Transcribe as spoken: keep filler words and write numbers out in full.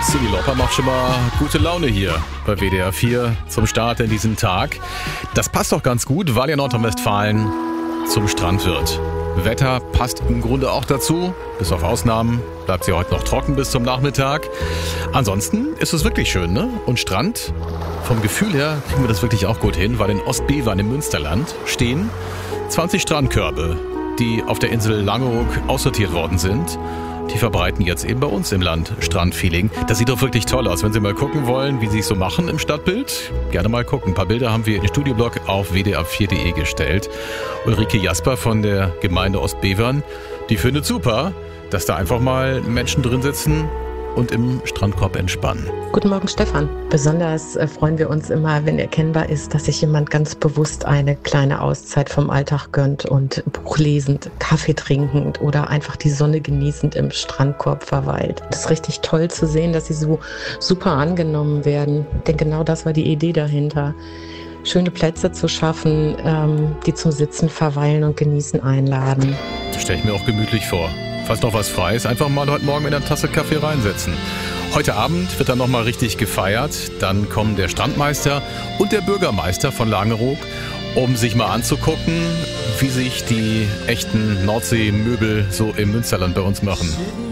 Cyndi Lauper macht schon mal gute Laune hier bei W D R vier zum Start in diesen Tag. Das passt doch ganz gut, weil ja Nordrhein-Westfalen zum Strand wird. Wetter passt im Grunde auch dazu. Bis auf Ausnahmen bleibt es ja heute noch trocken bis zum Nachmittag. Ansonsten ist es wirklich schön, ne? Und Strand, vom Gefühl her kriegen wir das wirklich auch gut hin, weil in Ostbevern im Münsterland stehen zwanzig Strandkörbe, die auf der Insel Langeoog aussortiert worden sind. Die verbreiten jetzt eben bei uns im Land Strandfeeling. Das sieht doch wirklich toll aus. Wenn Sie mal gucken wollen, wie Sie es so machen im Stadtbild, gerne mal gucken. Ein paar Bilder haben wir in den Studioblog auf w d r vier punkt d e gestellt. Ulrike Jasper von der Gemeinde Ostbevern, die findet super, dass da einfach mal Menschen drin sitzen und im Strandkorb entspannen. Guten Morgen, Stefan. Besonders äh, freuen wir uns immer, wenn erkennbar ist, dass sich jemand ganz bewusst eine kleine Auszeit vom Alltag gönnt und Buch lesend, Kaffee trinkend oder einfach die Sonne genießend im Strandkorb verweilt. Es ist richtig toll zu sehen, dass sie so super angenommen werden. Denn genau das war die Idee dahinter. Schöne Plätze zu schaffen, ähm, die zum Sitzen, Verweilen und Genießen einladen. Das stelle ich mir auch gemütlich vor. Falls noch was frei ist, einfach mal heute Morgen in eine Tasse Kaffee reinsetzen. Heute Abend wird dann nochmal richtig gefeiert. Dann kommen der Strandmeister und der Bürgermeister von Langeoog, um sich mal anzugucken, wie sich die echten Nordseemöbel so im Münsterland bei uns machen.